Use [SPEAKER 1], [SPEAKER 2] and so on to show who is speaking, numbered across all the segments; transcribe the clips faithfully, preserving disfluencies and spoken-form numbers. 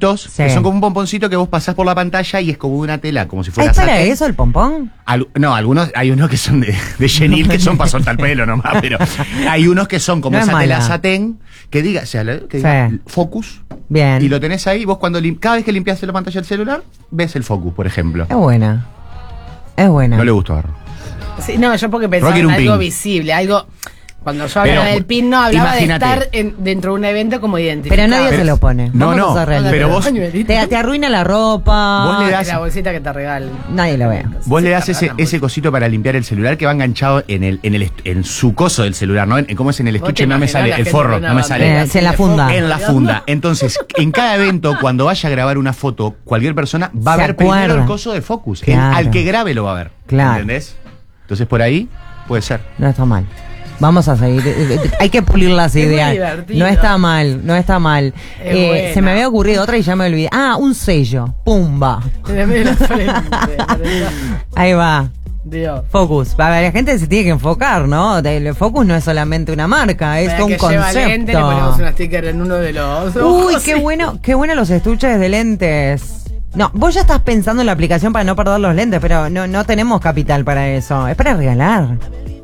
[SPEAKER 1] chiquititos,
[SPEAKER 2] Sí.
[SPEAKER 1] que son como un pomponcito que vos pasás por la pantalla y es como una tela, como si
[SPEAKER 2] ¿Es
[SPEAKER 1] fuera
[SPEAKER 2] para
[SPEAKER 1] satén.
[SPEAKER 2] eso el pompón?
[SPEAKER 1] Al- no, algunos, hay unos que son de, de chenil que son para soltar el pelo nomás, pero hay unos que son como
[SPEAKER 2] No es
[SPEAKER 1] esa tela
[SPEAKER 2] mala.
[SPEAKER 1] satén, que diga, o sea, la- que diga
[SPEAKER 2] Sí.
[SPEAKER 1] focus,
[SPEAKER 2] Bien.
[SPEAKER 1] y lo tenés ahí, vos cuando lim- cada vez que limpias la pantalla del celular, ves el focus, por ejemplo.
[SPEAKER 2] Es buena. Es buena.
[SPEAKER 1] No le gustó a Ro.
[SPEAKER 3] Sí, no, yo porque pensaba
[SPEAKER 1] Rocky
[SPEAKER 3] en
[SPEAKER 1] era un
[SPEAKER 3] algo
[SPEAKER 1] pin.
[SPEAKER 3] visible, algo... Cuando yo hablaba
[SPEAKER 1] Pero,
[SPEAKER 3] del pin, no hablaba
[SPEAKER 1] imagínate.
[SPEAKER 3] de estar en- dentro de un evento como identificado.
[SPEAKER 2] Pero nadie se lo pone.
[SPEAKER 1] No,
[SPEAKER 2] Vamos
[SPEAKER 1] no,
[SPEAKER 2] a ser realistas.
[SPEAKER 1] pero vos-
[SPEAKER 2] Te, te arruina la ropa.
[SPEAKER 1] Vos le das-
[SPEAKER 3] La bolsita que te regalen.
[SPEAKER 2] Nadie lo ve.
[SPEAKER 1] Vos le das
[SPEAKER 3] Sí,
[SPEAKER 1] ese,
[SPEAKER 3] cargamos.
[SPEAKER 1] ese cosito para limpiar el celular que va enganchado en el, en el est- en su coso del celular, ¿no? En, ¿cómo es en el
[SPEAKER 3] Vos
[SPEAKER 1] estuche?
[SPEAKER 3] te
[SPEAKER 1] No me
[SPEAKER 3] imaginás
[SPEAKER 1] sale,
[SPEAKER 3] la
[SPEAKER 1] el
[SPEAKER 3] gente
[SPEAKER 1] forro,
[SPEAKER 3] con una
[SPEAKER 1] no me
[SPEAKER 3] bandera
[SPEAKER 1] sale.
[SPEAKER 2] Eh,
[SPEAKER 3] así
[SPEAKER 2] en la
[SPEAKER 3] de
[SPEAKER 2] funda.
[SPEAKER 3] foco
[SPEAKER 1] En la
[SPEAKER 3] colgando.
[SPEAKER 1] funda. Entonces, en cada evento, cuando vaya a grabar una foto, cualquier persona va a
[SPEAKER 2] Se
[SPEAKER 1] ver primero
[SPEAKER 2] acuerda.
[SPEAKER 1] el coso de focus. El-
[SPEAKER 2] Claro.
[SPEAKER 1] al que grabe lo va a ver.
[SPEAKER 2] Claro.
[SPEAKER 1] ¿Entendés? Entonces, por ahí puede ser.
[SPEAKER 2] No está mal. Vamos a seguir. Hay que pulir las
[SPEAKER 3] Es muy
[SPEAKER 2] ideas.
[SPEAKER 3] divertido.
[SPEAKER 2] No está mal, no está mal.
[SPEAKER 3] Es
[SPEAKER 2] Eh,
[SPEAKER 3] buena.
[SPEAKER 2] se me había ocurrido otra y ya me olvidé. Ah, un sello. Pumba.
[SPEAKER 3] En el medio de la frente.
[SPEAKER 2] Ahí va.
[SPEAKER 3] Dios.
[SPEAKER 2] Focus. A ver, la gente se tiene que enfocar, ¿no? El Focus no es solamente una marca, es
[SPEAKER 3] Para
[SPEAKER 2] todo un
[SPEAKER 3] que lleva lente, le ponemos
[SPEAKER 2] concepto.
[SPEAKER 3] un sticker en uno de los
[SPEAKER 2] Uy,
[SPEAKER 3] ojos.
[SPEAKER 2] qué bueno, qué bueno los estuches de lentes. No, vos ya estás pensando en la aplicación para no perder los lentes, pero no, no tenemos capital para eso. Es para regalar.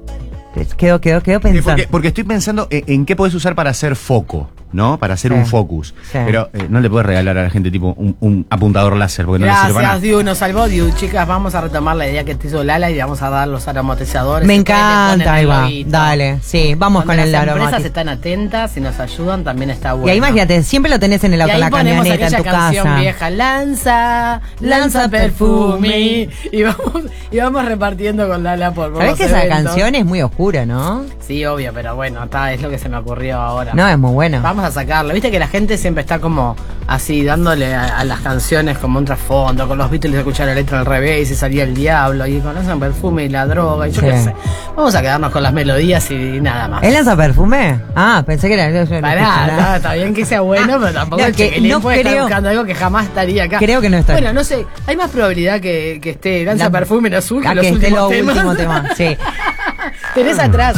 [SPEAKER 2] Quedó, quedó, quedó
[SPEAKER 1] Sí,
[SPEAKER 2] pensando.
[SPEAKER 1] porque, porque estoy pensando en, en qué podés usar para hacer foco, ¿no? Para hacer
[SPEAKER 2] Sí.
[SPEAKER 1] un focus.
[SPEAKER 2] Sí.
[SPEAKER 1] Pero eh, no le puedes regalar a la gente tipo un, un apuntador láser, porque no le sirve para
[SPEAKER 3] Gracias,
[SPEAKER 1] nada.
[SPEAKER 3] Diu, nos salvó Diu. Chicas, vamos a retomar la idea que te hizo Lala y le vamos a dar los aromatizadores.
[SPEAKER 2] Me
[SPEAKER 3] Ustedes le ponen
[SPEAKER 2] encanta, ahí
[SPEAKER 3] el
[SPEAKER 2] va.
[SPEAKER 3] loguito.
[SPEAKER 2] Dale, sí, vamos
[SPEAKER 3] Cuando
[SPEAKER 2] con el
[SPEAKER 3] las empresas
[SPEAKER 2] aromatiz.
[SPEAKER 3] están atentas y nos ayudan, también está bueno.
[SPEAKER 2] Y ahí imagínate, siempre lo tenés en el
[SPEAKER 3] Y
[SPEAKER 2] auto, en
[SPEAKER 3] ahí
[SPEAKER 2] la
[SPEAKER 3] ponemos
[SPEAKER 2] camioneta, en
[SPEAKER 3] aquella
[SPEAKER 2] tu
[SPEAKER 3] canción
[SPEAKER 2] casa.
[SPEAKER 3] vieja, lanza, lanza perfume. Y vamos, y vamos repartiendo con Lala por por
[SPEAKER 2] ¿Sabés
[SPEAKER 3] los
[SPEAKER 2] que esa
[SPEAKER 3] eventos.
[SPEAKER 2] canción es muy oscura, no?
[SPEAKER 3] Sí, obvio, pero bueno, está, es lo que se me ocurrió ahora.
[SPEAKER 2] No, es muy buena.
[SPEAKER 3] Vamos a sacarlo. Viste que la gente siempre está como así, dándole a, a las canciones como un trasfondo. Con los Beatles escuchar la letra al revés y salía el diablo. Y con ese perfume y la droga. Y yo
[SPEAKER 2] Sí.
[SPEAKER 3] qué sé. Vamos a quedarnos con las melodías y nada más.
[SPEAKER 2] ¿Él lanza perfume? Ah, pensé que era. yo no escuché
[SPEAKER 3] Pará,
[SPEAKER 2] nada.
[SPEAKER 3] no, está bien que sea bueno, pero tampoco
[SPEAKER 2] No,
[SPEAKER 3] el
[SPEAKER 2] que
[SPEAKER 3] chiquilín
[SPEAKER 2] no
[SPEAKER 3] puede estar
[SPEAKER 2] creo-
[SPEAKER 3] buscando algo que jamás estaría acá.
[SPEAKER 2] Creo que no está.
[SPEAKER 3] Bueno, no sé, hay más probabilidad que, que esté lanza
[SPEAKER 2] La-
[SPEAKER 3] perfume en azul que
[SPEAKER 2] a
[SPEAKER 3] los
[SPEAKER 2] que esté
[SPEAKER 3] últimos
[SPEAKER 2] lo
[SPEAKER 3] temas.
[SPEAKER 2] último tema. Sí.
[SPEAKER 3] Tenés atrás.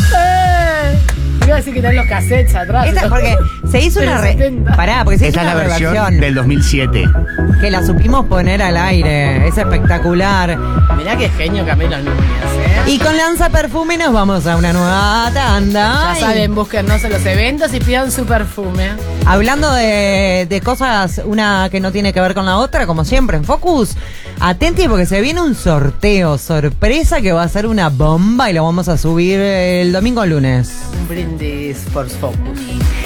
[SPEAKER 3] ¡Eh! Iba a decir que están los cassettes atrás.
[SPEAKER 2] Esta, porque se hizo
[SPEAKER 3] Del
[SPEAKER 2] una re...
[SPEAKER 3] setenta.
[SPEAKER 2] Pará, porque se hizo
[SPEAKER 1] Esa es
[SPEAKER 2] una
[SPEAKER 1] la versión
[SPEAKER 2] reversión
[SPEAKER 1] del dos mil siete.
[SPEAKER 2] que la supimos poner al aire. Es espectacular.
[SPEAKER 3] Mirá qué genio Camilo Núñez, ¿eh?
[SPEAKER 2] Y con Lanza Perfume nos vamos a una nueva tanda.
[SPEAKER 3] Ya saben, búsquennos en los eventos y pidan su perfume.
[SPEAKER 2] Hablando de, de cosas, una que no tiene que ver con la otra, como siempre en Focus, atenti porque se viene un sorteo sorpresa que va a ser una bomba y lo vamos a subir el domingo o lunes.
[SPEAKER 3] Un brindis por Focus.